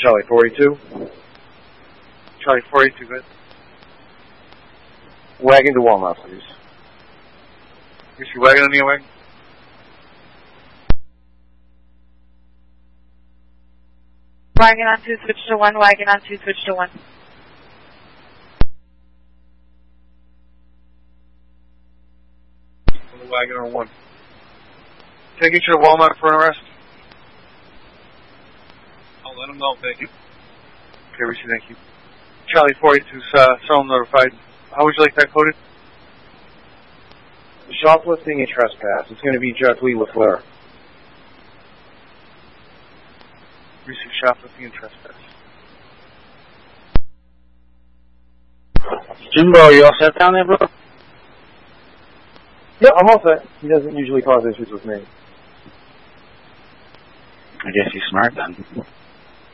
Charlie 42. Charlie 42, good. Wagon to Walmart, please. Is your wagon on your wagon? Wagon on 2, switch to 1. Wagon on 2, switch to 1. The wagon on 1. Take each to Walmart for an arrest. I'll let him know, thank you. Okay, Richie, thank you. Charlie 42, someone notified. How would you like that coded? Shoplifting and trespass. It's going to be Jacqueline LaFleur. Receive shoplifting and trespass. Jimbo, you all set down there, bro? Yeah, I'm all set. He doesn't usually cause issues with me. I guess he's smart then.